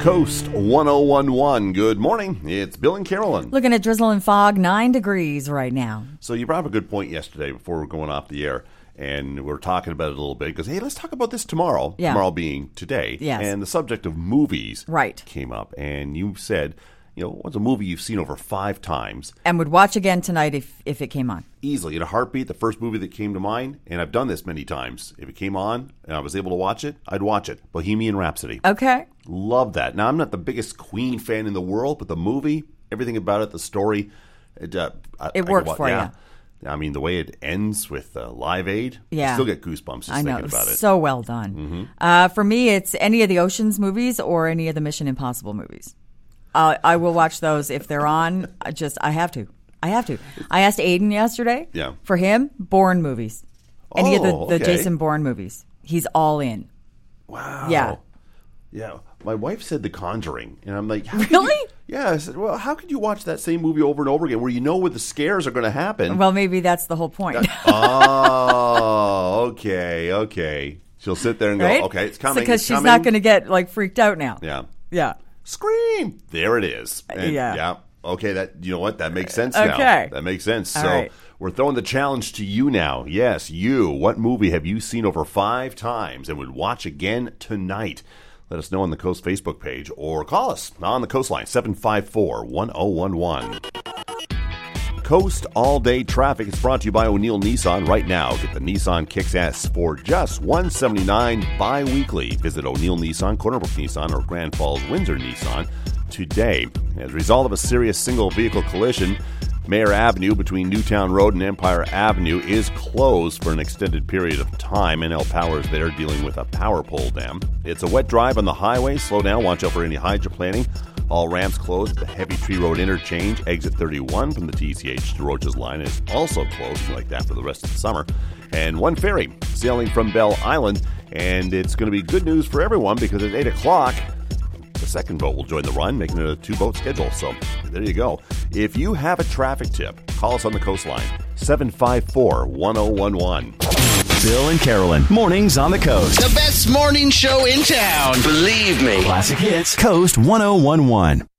Coast 1011. Good morning. It's Bill and Carolyn. Looking at drizzle and fog, 9 degrees right now. So you brought up a good point yesterday before we're going off the air, and we were talking about it a little bit because, hey, let's talk about this tomorrow. Yeah. Tomorrow being today. Yes. And the subject of movies Right. came up, and you said, what's a movie you've seen over 5 times? And would watch again tonight if it came on. Easily, in a heartbeat, the first movie that came to mind, and I've done this many times. If it came on and I was able to watch it, I'd watch it. Bohemian Rhapsody. Okay. Love that. Now, I'm not the biggest Queen fan in the world, but the movie, everything about it, the story, it worked for you. I mean, the way it ends with Live Aid, Yeah. I still get goosebumps just I know. thinking about it. So well done. For me, it's any of the Oceans movies or any of the Mission Impossible movies. I will watch those if they're on. I have to. I asked Aiden yesterday. Yeah. For him, Bourne movies. Any of the okay. Jason Bourne movies. He's all in. Wow. Yeah. Yeah. My wife said The Conjuring, and I'm like, Really? Yeah. I said, well, how could you watch that same movie over and over again where you know where the scares are going to happen? Well, maybe that's the whole point. Oh, okay. She'll sit there and go, Right? okay, it's coming. Because it's she's coming. not going to get freaked out now. Yeah. Yeah. Scream! There it is. And, Yeah. Okay, you know what? That makes sense now. Okay. That makes sense. All So right. we're throwing the challenge to you now. Yes, you. What movie have you seen over 5 times and would watch again tonight? Let us know on the Coast Facebook page or call us on the Coastline, 754-1011. Coast all-day traffic is brought to you by O'Neill Nissan. Right now, get the Nissan Kicks S for just $179 bi-weekly. Visit O'Neill Nissan, Cornerbrook Nissan, or Grand Falls Windsor Nissan today. As a result of a serious single-vehicle collision, Mayor Avenue between Newtown Road and Empire Avenue is closed for an extended period of time. NL Power is there dealing with a power pole down. It's a wet drive on the highway. Slow down. Watch out for any hydroplaning. All ramps closed at the Heavy Tree Road interchange. Exit 31 from the TCH to Roaches line is also closed like that for the rest of the summer. And one ferry sailing from Bell Island. And it's going to be good news for everyone because at 8 o'clock, the second boat will join the run, making it a 2-boat schedule. So there you go. If you have a traffic tip, call us on the Coastline, 754-1011. Bill and Carolyn, mornings on the Coast. The best morning show in town. Believe me. Classic Hits, Coast 1011.